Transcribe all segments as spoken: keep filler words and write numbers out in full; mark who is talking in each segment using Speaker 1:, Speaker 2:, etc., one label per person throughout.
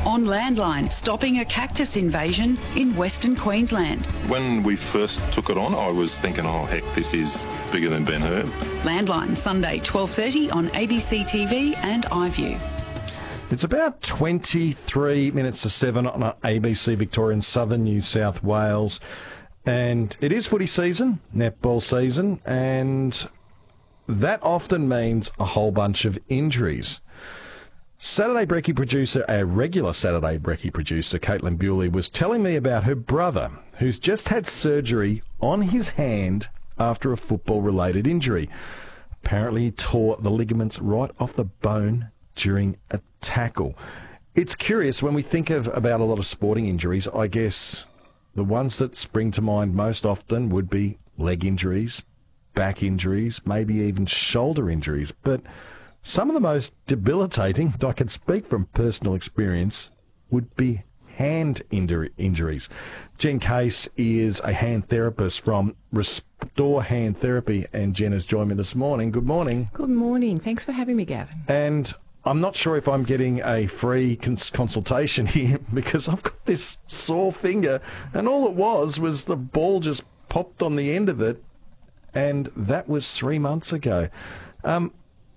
Speaker 1: on Landline, stopping a cactus invasion in Western Queensland.
Speaker 2: When we first took it on, I was thinking, oh, heck, this is bigger than Ben Hur.
Speaker 1: Landline, Sunday, twelve thirty on A B C T V and iView.
Speaker 3: It's about twenty-three minutes to seven on A B C Victoria in southern New South Wales. And it is footy season, netball season, and that often means a whole bunch of injuries. Saturday Brekkie producer, our regular Saturday Brekkie producer, Caitlin Bewley, was telling me about her brother, who's just had surgery on his hand after a football-related injury. Apparently he tore the ligaments right off the bone during a tackle. It's curious, when we think of about a lot of sporting injuries, I guess the ones that spring to mind most often would be leg injuries, back injuries, maybe even shoulder injuries. But some of the most debilitating, I can speak from personal experience, would be hand injury, injuries. Jen Case is a hand therapist from Restore Hand Therapy, and Jen has joined me this morning. Good morning.
Speaker 4: Good morning. Thanks for having me, Gavin.
Speaker 3: And I'm not sure if I'm getting a free cons- consultation here because I've got this sore finger, and all it was was the ball just popped on the end of it, and that was three months ago. Um,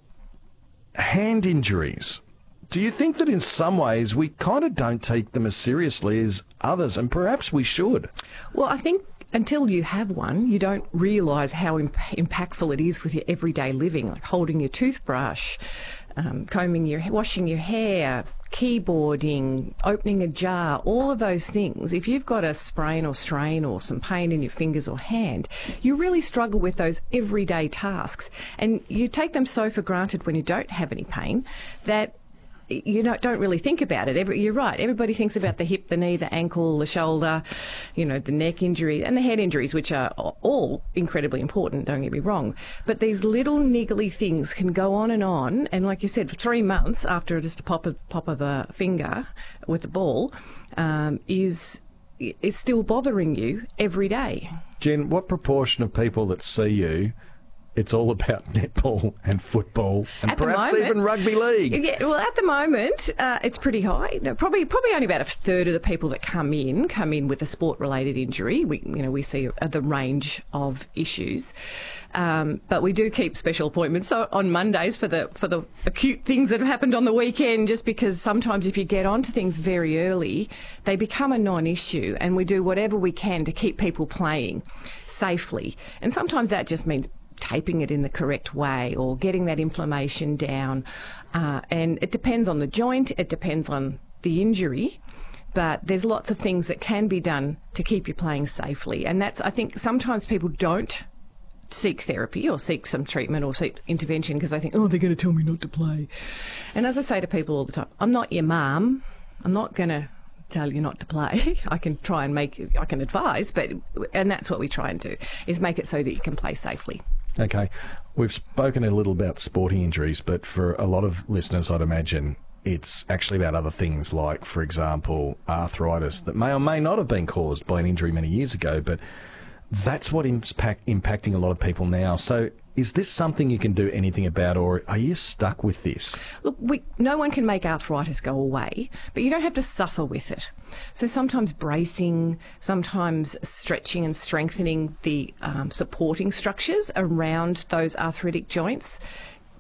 Speaker 3: hand injuries. Do you think that in some ways we kind of don't take them as seriously as others, and perhaps we should?
Speaker 4: Well, I think until you have one, you don't realise how imp- impactful it is with your everyday living, like holding your toothbrush, um, combing your, washing your hair, keyboarding, opening a jar, all of those things. If you've got a sprain or strain or some pain in your fingers or hand, you really struggle with those everyday tasks. And you take them so for granted when you don't have any pain that you don't, don't really think about it. Every, you're right. Everybody thinks about the hip, the knee, the ankle, the shoulder, you know, the neck injury and the head injuries, which are all incredibly important, don't get me wrong. But these little niggly things can go on and on. And like you said, for three months after just a pop of, pop of a finger with a ball um, is is still bothering you every day.
Speaker 3: Jen, what proportion of people that see you, it's all about netball and football and
Speaker 4: at
Speaker 3: perhaps
Speaker 4: moment,
Speaker 3: even rugby league?
Speaker 4: Yeah, well, at the moment, uh, it's pretty high. No, probably, probably only about a third of the people that come in come in with a sport-related injury. We, you know, we see uh, the range of issues, um, but we do keep special appointments on Mondays for the for the acute things that have happened on the weekend. Just because sometimes if you get onto things very early, they become a non-issue, and we do whatever we can to keep people playing safely. And sometimes that just means taping it in the correct way or getting that inflammation down. Uh, and it depends on the joint, it depends on the injury, but there's lots of things that can be done to keep you playing safely. And that's, I think, sometimes people don't seek therapy or seek some treatment or seek intervention because they think, oh, they're going to tell me not to play. And as I say to people all the time, I'm not your mum. I'm not going to tell you not to play. I can try and make, I can advise, but, and that's what we try and do, is make it so that you can play safely.
Speaker 3: Okay, we've spoken a little about sporting injuries, but for a lot of listeners, I'd imagine it's actually about other things like, for example, arthritis that may or may not have been caused by an injury many years ago, but that's what impact, impacting a lot of people now. So is this something you can do anything about, or are you stuck with this?
Speaker 4: Look, we, no one can make arthritis go away, but you don't have to suffer with it. So sometimes bracing, sometimes stretching and strengthening the um, supporting structures around those arthritic joints